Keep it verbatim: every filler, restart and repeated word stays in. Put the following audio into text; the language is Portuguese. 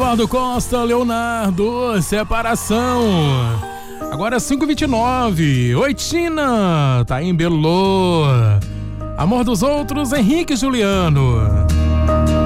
Eduardo Costa, Leonardo, separação. Agora cinco e vinte e nove. Oi, Tina, tá em Belo. Amor dos Outros, Henrique e Juliano.